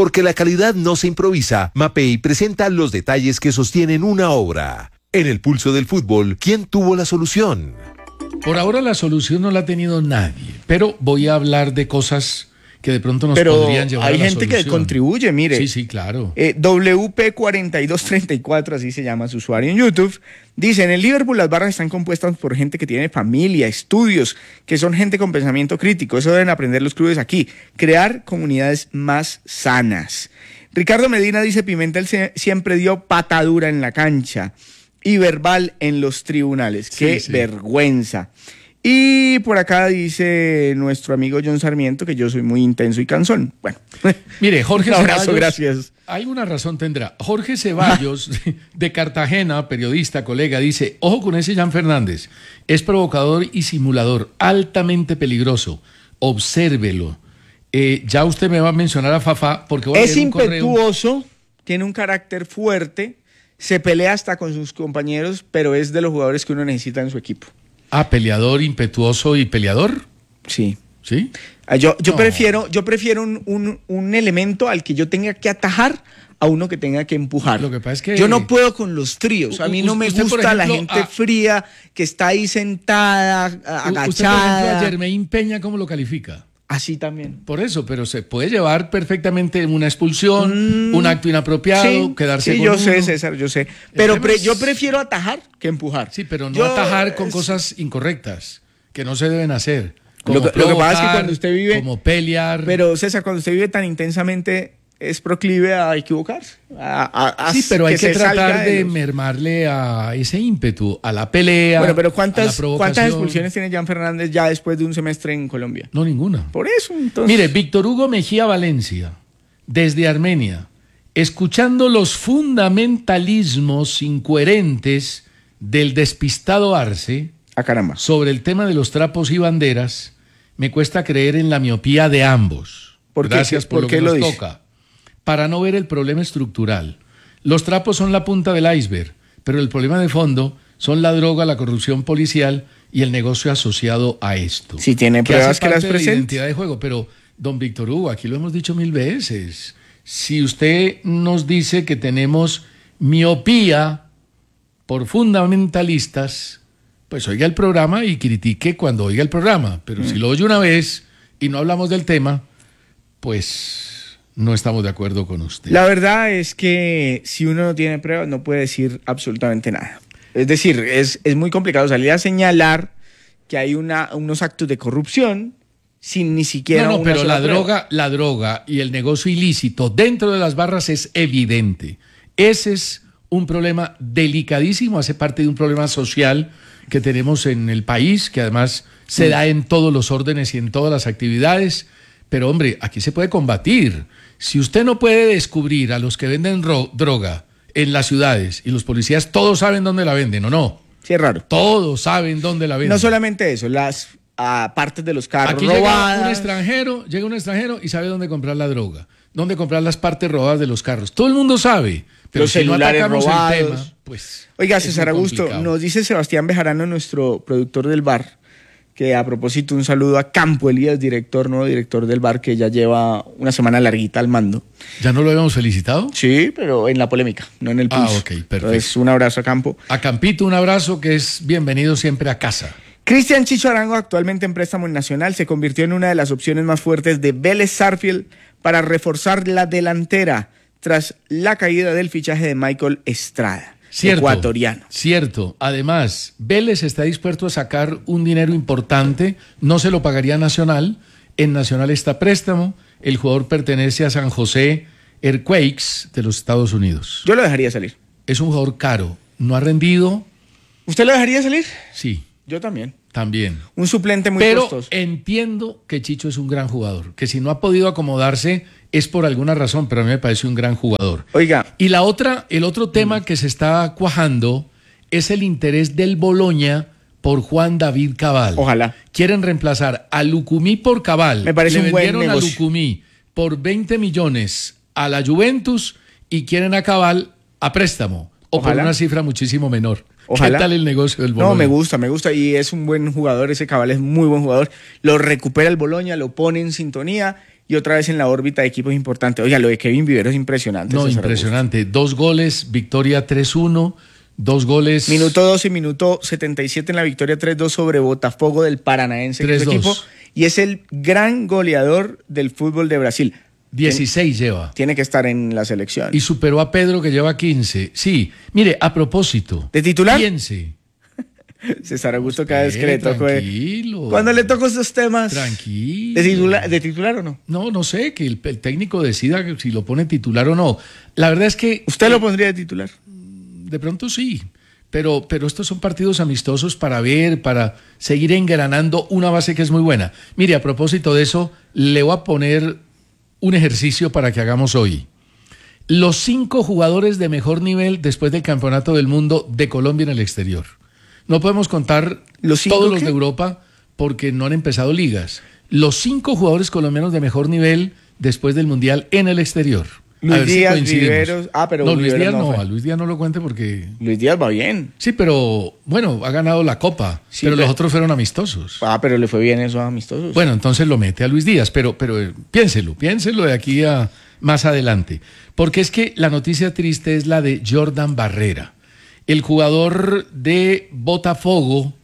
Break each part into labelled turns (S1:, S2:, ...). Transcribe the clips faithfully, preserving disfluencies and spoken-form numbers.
S1: Porque la calidad no se improvisa, Mapei presenta los detalles que sostienen una obra. En el pulso del fútbol, ¿quién tuvo la solución?
S2: Por ahora la solución no la ha tenido nadie, pero voy a hablar de cosas que de pronto nos
S3: pero
S2: podrían llevar a la solución.
S3: Hay gente que contribuye, mire.
S2: Sí, sí, claro.
S3: Eh, W P cuatro dos tres cuatro, así se llama su usuario en YouTube, dice, en el Liverpool las barras están compuestas por gente que tiene familia, estudios, que son gente con pensamiento crítico. Eso deben aprender los clubes aquí. Crear comunidades más sanas. Ricardo Medina dice, Pimentel se, siempre dio patadura en la cancha y verbal en los tribunales. Sí, ¡qué sí. vergüenza! Y por acá dice nuestro amigo John Sarmiento que yo soy muy intenso y cansón. Bueno,
S2: mire, Jorge
S3: un abrazo,
S2: Ceballos,
S3: gracias.
S2: Hay una razón tendrá. Jorge Ceballos, de Cartagena, periodista, colega, dice, ojo con ese Jan Fernández, es provocador y simulador, altamente peligroso, obsérvelo. Eh, ya usted me va a mencionar a Fafá, porque voy a
S3: es
S2: leer un
S3: impetuoso,
S2: correo.
S3: Tiene un carácter fuerte, se pelea hasta con sus compañeros, pero es de los jugadores que uno necesita en su equipo.
S2: Ah, peleador, impetuoso y peleador.
S3: Sí.
S2: ¿Sí?
S3: Yo, yo
S2: no.
S3: prefiero, yo prefiero un, un, un elemento al que yo tenga que atajar a uno que tenga que empujar.
S2: Lo que pasa es que
S3: yo no puedo con los fríos. A mí no me
S2: usted,
S3: gusta
S2: ejemplo,
S3: la gente
S2: a,
S3: fría que está ahí sentada, agachada.
S2: Usted, por ejemplo, a Germain Peña, ¿cómo lo califica?
S3: Así también.
S2: Por eso, pero se puede llevar perfectamente una expulsión, mm, un acto inapropiado,
S3: sí,
S2: quedarse
S3: sí,
S2: con
S3: yo
S2: uno.
S3: sé, César, yo sé. Pero pre, yo prefiero atajar que empujar.
S2: Sí, pero no
S3: yo,
S2: atajar con
S3: es...
S2: cosas incorrectas, que no se deben hacer.
S3: Como lo, que,
S2: provocar,
S3: lo que pasa es que cuando usted vive...
S2: Como pelear...
S3: Pero, César, cuando usted vive tan intensamente, es proclive a equivocarse. A, a, a
S2: sí, pero hay que, que tratar de, de
S3: los...
S2: mermarle a ese ímpetu, a la pelea.
S3: Bueno, pero ¿cuántas, ¿cuántas expulsiones tiene Jan Fernández ya después de un semestre en Colombia?
S2: No, ninguna.
S3: Por eso, entonces...
S2: Mire, Víctor Hugo Mejía Valencia, desde Armenia, escuchando los fundamentalismos incoherentes del despistado Arce...
S3: Ah, caramba.
S2: Sobre el tema de los trapos y banderas, me cuesta creer en la miopía de ambos.
S3: ¿Por qué?
S2: Gracias por,
S3: ¿Por
S2: lo
S3: qué
S2: que
S3: lo
S2: nos
S3: dice?
S2: toca. Para no ver el problema estructural. Los trapos son la punta del iceberg, pero el problema de fondo son la droga, la corrupción policial y el negocio asociado a esto.
S3: Si tiene pruebas que, que las presente.
S2: La identidad de juego, pero don Víctor Hugo, aquí lo hemos dicho mil veces. Si usted nos dice que tenemos miopía por fundamentalistas, pues oiga el programa y critique cuando oiga el programa. Pero mm. si lo oye una vez y no hablamos del tema, pues no estamos de acuerdo con usted.
S3: La verdad es que si uno no tiene pruebas no puede decir absolutamente nada. Es decir, es, es muy complicado salir a señalar que hay una, unos actos de corrupción sin ni siquiera
S2: No, no,
S3: una
S2: pero
S3: sola
S2: la
S3: prueba.
S2: droga, la droga y el negocio ilícito dentro de las barras es evidente. Ese es un problema delicadísimo, hace parte de un problema social que tenemos en el país, que además se da en todos los órdenes y en todas las actividades. Pero hombre, aquí se puede combatir. Si usted no puede descubrir a los que venden droga en las ciudades y los policías todos saben dónde la venden, ¿o no?
S3: Sí, es raro.
S2: Todos saben dónde la venden.
S3: No solamente eso, las uh, partes de los carros
S2: aquí
S3: robadas.
S2: Llega un extranjero, llega un extranjero y sabe dónde comprar la droga, dónde comprar las partes robadas de los carros. Todo el mundo sabe. Pero
S3: los
S2: si
S3: celulares
S2: no atacamos
S3: robados.
S2: el tema, pues...
S3: Oiga, César Augusto, nos dice Sebastián Bejarano, nuestro productor del bar, que a propósito un saludo a Campo Elías, director, nuevo director del bar, que ya lleva una semana larguita al mando.
S2: ¿Ya no lo habíamos felicitado?
S3: Sí, pero en la polémica, no en el pulso.
S2: Ah, ok, perfecto.
S3: Entonces, un abrazo a Campo.
S2: A Campito un abrazo, que es bienvenido siempre a casa.
S3: Cristian Chicho Arango, actualmente en préstamo en Nacional, se convirtió en una de las opciones más fuertes de Vélez Sarsfield para reforzar la delantera tras la caída del fichaje de Michael Estrada,
S2: cierto,
S3: ecuatoriano.
S2: Cierto. Además, Vélez está dispuesto a sacar un dinero importante, no se lo pagaría Nacional. En Nacional está préstamo. El jugador pertenece a San José Earthquakes de los Estados Unidos.
S3: Yo lo dejaría salir.
S2: Es un jugador caro, no ha rendido.
S3: ¿Usted lo dejaría salir?
S2: Sí.
S3: Yo también.
S2: También.
S3: Un suplente muy
S2: Pero
S3: costoso.
S2: entiendo que Chicho es un gran jugador, que si no ha podido acomodarse es por alguna razón, pero a mí me parece un gran jugador.
S3: Oiga.
S2: Y la otra, el otro tema mm. que se está cuajando es el interés del Boloña por Juan David Cabal.
S3: Ojalá.
S2: Quieren reemplazar a Lucumí por Cabal.
S3: Me parece
S2: Le
S3: un buen
S2: vendieron
S3: negocio.
S2: a Lucumí por veinte millones a la Juventus y quieren a Cabal a préstamo o
S3: Ojalá.
S2: por una cifra muchísimo menor.
S3: Ojalá.
S2: ¿Qué tal el negocio del Boloña?
S3: No, me gusta, me gusta y es un buen jugador, ese Cabal es muy buen jugador. Lo recupera el Boloña, lo pone en sintonía y otra vez en la órbita de equipos importantes. Oiga, lo de Kevin Vivero es impresionante.
S2: No,
S3: César
S2: impresionante.
S3: Augusto.
S2: Dos goles, victoria tres uno, dos goles.
S3: Minuto doce, minuto setenta y siete en la victoria tres dos sobre Botafogo del Paranaense, que es su equipo, y es el gran goleador del fútbol de Brasil.
S2: dieciséis
S3: tiene,
S2: lleva.
S3: Tiene que estar en la selección.
S2: Y superó a Pedro, que lleva quince. Sí, mire, a propósito.
S3: ¿De titular?
S2: Piense.
S3: César Augusto cada vez que le toco.
S2: Tranquilo.
S3: Cuando le toco estos temas.
S2: Tranquilo.
S3: ¿De titular, ¿De titular o no?
S2: No, no sé, que el, el técnico decida si lo pone titular o no. La verdad es que...
S3: ¿Usted lo pondría de titular?
S2: De pronto sí. Pero, pero estos son partidos amistosos para ver, para seguir engranando una base que es muy buena. Mire, a propósito de eso, le voy a poner un ejercicio para que hagamos hoy. Los cinco jugadores de mejor nivel después del Campeonato del Mundo de Colombia en el exterior. No podemos contar
S3: ¿Los
S2: todos
S3: qué?
S2: los de Europa porque no han empezado ligas. Los cinco jugadores colombianos de mejor nivel después del Mundial en el exterior.
S3: Luis
S2: A ver si
S3: Díaz,
S2: coincidimos.
S3: Viveros. Ah, pero
S2: no, Luis
S3: Viveros
S2: Díaz
S3: no
S2: no,
S3: fue.
S2: a Luis Díaz no lo cuente porque...
S3: Luis Díaz va bien.
S2: Sí, pero bueno, ha ganado la Copa,
S3: Sí,
S2: pero
S3: pero-
S2: los otros fueron amistosos.
S3: Ah, pero le fue bien eso a amistosos.
S2: Bueno, entonces lo mete a Luis Díaz, pero, pero eh, piénselo, piénselo de aquí a más adelante. Porque es que la noticia triste es la de Jordan Barrera, el jugador de Botafogo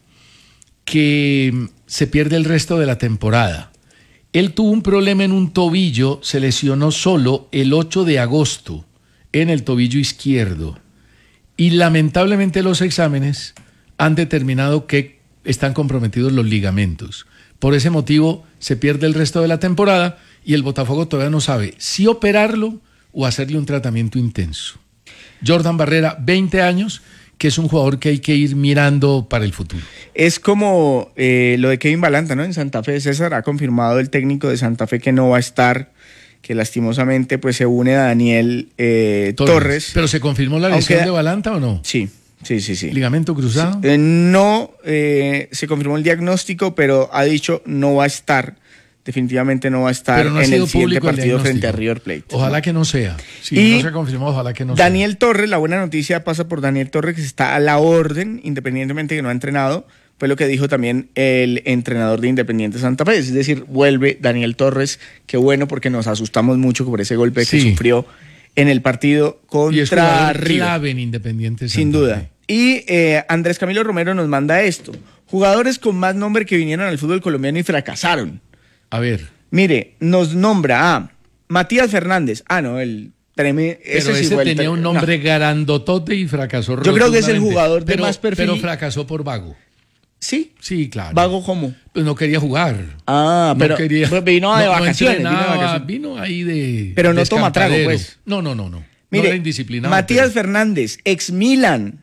S2: que mm, se pierde el resto de la temporada. Él tuvo un problema en un tobillo, se lesionó solo el ocho de agosto en el tobillo izquierdo. Y lamentablemente los exámenes han determinado que están comprometidos los ligamentos. Por ese motivo se pierde el resto de la temporada y el Botafogo todavía no sabe si operarlo o hacerle un tratamiento intenso. Jordan Barrera, veinte años, que es un jugador que hay que ir mirando para el futuro.
S3: Es como eh, lo de Kevin Balanta, ¿no? En Santa Fe, César ha confirmado el técnico de Santa Fe que no va a estar, que lastimosamente pues se une a Daniel eh, Torres. Torres.
S2: ¿Pero se confirmó la
S3: Aunque-
S2: lesión de Balanta o no?
S3: Sí, sí, sí, sí.
S2: ¿Ligamento cruzado?
S3: Eh, no eh, se confirmó el diagnóstico, pero ha dicho no va a estar. Definitivamente no va a estar
S2: Pero no ha
S3: en
S2: sido
S3: el siguiente
S2: público el
S3: partido frente a
S2: diagnóstico.
S3: River Plate.
S2: Ojalá
S3: ¿no?
S2: que no sea. Si
S3: Y
S2: no se confirmó, ojalá que no
S3: Daniel Torres, la buena noticia pasa por Daniel Torres, que está a la orden, independientemente que no ha entrenado. Fue lo que dijo también el entrenador de Independiente Santa Fe. Es decir, vuelve Daniel Torres. Qué bueno, porque nos asustamos mucho por ese golpe que
S2: Sí.
S3: sufrió en el partido
S2: sea. Y es
S3: contra
S2: jugador
S3: River.
S2: clave en Independiente Santa
S3: Sin duda.
S2: Fe.
S3: Y eh, Andrés Camilo Romero nos manda esto. Jugadores con más nombre que vinieron al fútbol colombiano y fracasaron.
S2: A ver,
S3: Mire, nos nombra a Matías Fernández. Ah, no, el tremendo.
S2: pero ese, tenía un nombre grandotote y fracasó.
S3: Yo creo que es el
S2: rotundamente.
S3: jugador de
S2: pero,
S3: más perfil.
S2: Pero fracasó por vago.
S3: Sí.
S2: Sí, claro.
S3: ¿Vago cómo?
S2: Pues no quería jugar.
S3: Ah,
S2: No
S3: pero
S2: quería.
S3: pues vino de
S2: no- no
S3: vacaciones. vino de
S2: entrenaba,
S3: vacaciones.
S2: vino ahí de.
S3: Pero no
S2: de
S3: toma trago,
S2: escampadero.
S3: pues.
S2: No, no, no, no.
S3: Mire,
S2: no era indisciplinado.
S3: Matías
S2: pero-
S3: Fernández, ex Milan,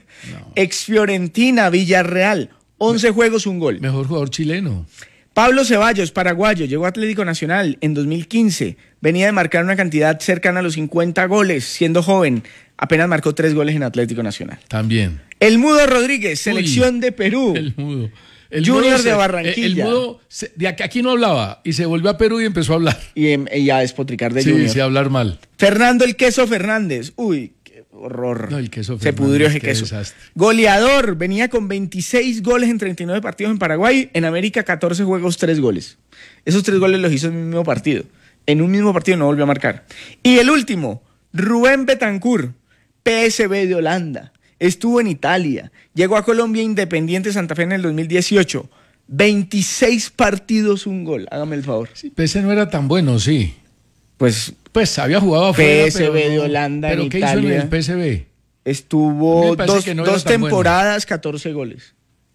S3: ex Fiorentina, Villarreal, once juegos, un gol.
S2: Mejor jugador chileno.
S3: Pablo Ceballos, paraguayo, llegó a Atlético Nacional en dos mil quince. Venía de marcar una cantidad cercana a los cincuenta goles, siendo joven. Apenas marcó tres goles en Atlético Nacional.
S2: También.
S3: El Mudo Rodríguez, selección
S2: Uy,
S3: de Perú.
S2: El mudo. El
S3: Junior
S2: mudo
S3: de
S2: se-
S3: Barranquilla.
S2: El mudo, se- de aquí, aquí no hablaba y se volvió a Perú y empezó a hablar.
S3: Y, em, y a despotricar de
S2: Sí,
S3: Junior.
S2: sí, a hablar mal.
S3: Fernando el Queso Fernández. Uy, qué horror.
S2: No, el Queso
S3: Se
S2: Fernández,
S3: pudrió ese
S2: qué
S3: queso.
S2: desastre.
S3: Goleador, venía con veintiséis goles en treinta y nueve partidos en Paraguay. En América, catorce juegos, tres goles. Esos tres goles los hizo en un mismo partido. En un mismo partido no volvió a marcar. Y el último, Rubén Betancur, P S V de Holanda. Estuvo en Italia. Llegó a Colombia Independiente Santa Fe en el dos mil dieciocho. veintiséis partidos, un gol. Hágame el favor.
S2: Sí, P S no era tan bueno, sí.
S3: Pues
S2: Pues había jugado afuera.
S3: P S V
S2: pero
S3: de
S2: no-
S3: Holanda
S2: ¿Pero
S3: en
S2: qué hizo en
S3: Italia.
S2: el P S V? A mí
S3: estuvo
S2: me parece
S3: dos,
S2: que no era
S3: dos
S2: tan bueno.
S3: temporadas, catorce goles.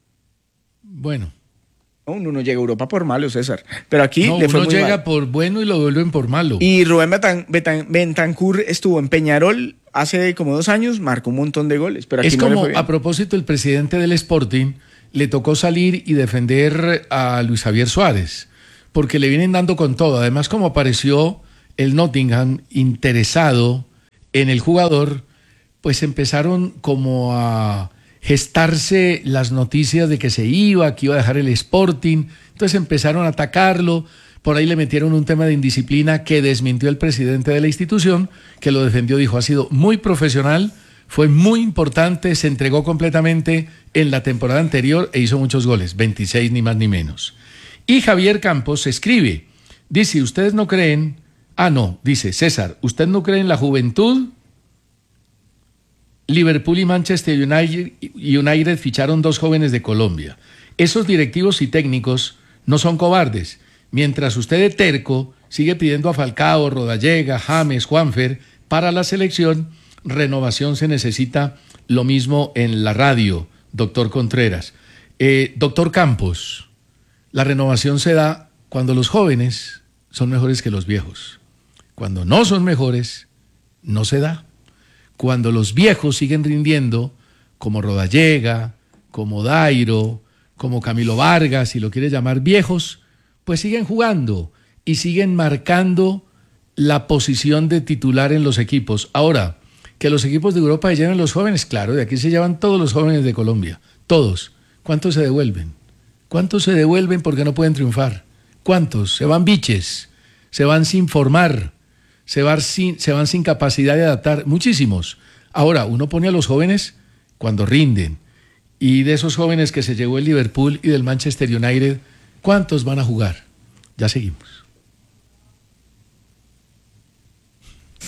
S2: Bueno.
S3: No, uno no llega a Europa por malo, César. Pero aquí
S2: No,
S3: le fue
S2: uno
S3: muy
S2: llega
S3: mal.
S2: por bueno y lo vuelven por malo.
S3: Y Rubén Betan- Betan- Bentancur estuvo en Peñarol hace como dos años, marcó un montón de goles, pero aquí
S2: Es
S3: no le
S2: como,
S3: fue bien.
S2: a propósito, el presidente del Sporting le tocó salir y defender a Luis Javier Suárez, porque le vienen dando con todo. Además, como apareció el Nottingham interesado en el jugador, pues empezaron como a gestarse las noticias de que se iba, que iba a dejar el Sporting. Entonces empezaron a atacarlo. Por ahí le metieron un tema de indisciplina que desmintió el presidente de la institución, que lo defendió, dijo, ha sido muy profesional, fue muy importante, se entregó completamente en la temporada anterior e hizo muchos goles, veintiséis ni más ni menos. Y Javier Campos escribe, Dice, ¿ustedes no creen? Ah, no, dice César, ¿usted no cree en la juventud? Liverpool y Manchester United, United ficharon dos jóvenes de Colombia. Esos directivos y técnicos no son cobardes. Mientras usted de terco sigue pidiendo a Falcao, Rodallega, James, Juanfer para la selección, renovación se necesita. Lo mismo en la radio, doctor Contreras. Eh, doctor Campos, la renovación se da cuando los jóvenes son mejores que los viejos. Cuando no son mejores, no se da. Cuando los viejos siguen rindiendo, como Rodallega, como Dairo, como Camilo Vargas, si lo quiere llamar viejos, pues siguen jugando y siguen marcando la posición de titular en los equipos. Ahora, que los equipos de Europa se lleven los jóvenes, claro, de aquí se llevan todos los jóvenes de Colombia, todos. ¿Cuántos se devuelven? ¿Cuántos se devuelven porque no pueden triunfar? ¿Cuántos? Se van biches, se van sin formar, se van sin, se van sin capacidad de adaptar, muchísimos. Ahora, uno pone a los jóvenes cuando rinden, y de esos jóvenes que se llevó el Liverpool y del Manchester United, ¿cuántos van a jugar? Ya seguimos.